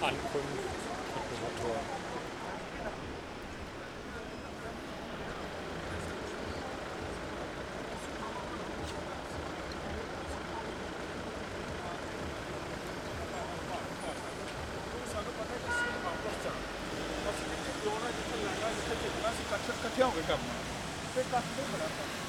Ankunft mit dem Motor. Itthiਆਂ ਹੋ ਕੇ ਕੰਮ ਤੇ ਕੱਟ ਦੇ ਬੜਾ